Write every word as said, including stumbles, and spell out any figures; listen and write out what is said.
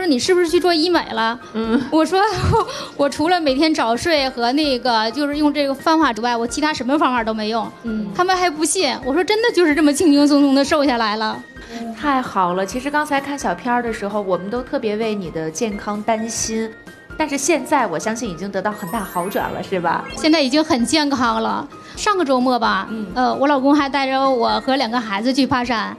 说你是不是去做医美了？嗯，我说我除了每天早睡和那个就是用这个方法之外，我其他什么方法都没用。嗯，他们还不信。我说真的就是这么轻轻松松的瘦下来了。 太好了！其实刚才看小片的时候，我们都特别为你的健康担心，但是现在我相信已经得到很大好转了，是吧？ 现在已经很健康了。上个周末吧，嗯、呃，我老公还带着我和两个孩子去爬山。